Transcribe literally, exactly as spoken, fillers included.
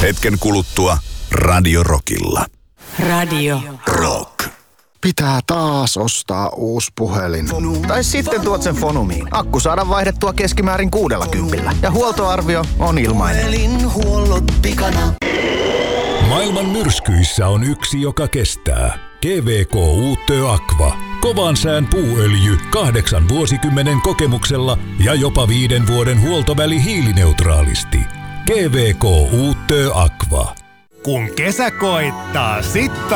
Hetken kuluttua Radio Rockilla. Radio Rock. Pitää taas ostaa uusi puhelin. Tai sitten tuot sen Fonumiin. Akku saadaan vaihdettua keskimäärin kuudella kympillä. Ja huoltoarvio on ilmainen. Puhelinhuollot pikana. Maailman myrskyissä on yksi, joka kestää. G V K Uutö Aqua. Kovan sään puuöljy kahdeksan vuosikymmenen kokemuksella ja jopa viiden vuoden huoltoväli hiilineutraalisti. G V K Uutö Aqua. Kun kesä koittaa, sit